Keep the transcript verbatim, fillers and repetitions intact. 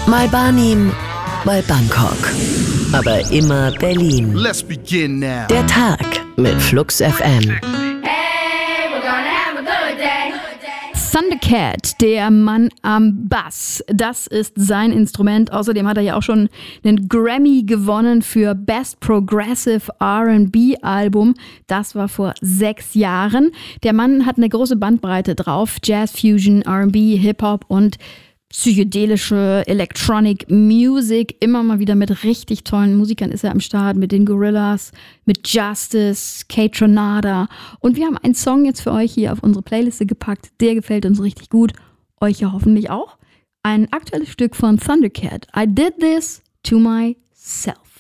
Mal Barnim, mal Bangkok. Aber immer Berlin. Let's begin now. Der Tag mit Flux F M. Hey, we're gonna have a good day. Thundercat, der Mann am Bass, das ist sein Instrument. Außerdem hat er ja auch schon einen Grammy gewonnen für Best Progressive R and B Album. Das war vor sechs Jahren. Der Mann hat eine große Bandbreite drauf. Jazz, Fusion, R and B, Hip-Hop und psychedelische Electronic Music. Immer mal wieder mit richtig tollen Musikern ist er am Start. Mit den Gorillas, mit Justice, Kaytranada. Und wir haben einen Song jetzt für euch hier auf unsere Playliste gepackt. Der gefällt uns richtig gut. Euch ja hoffentlich auch. Ein aktuelles Stück von Thundercat. I did this to myself.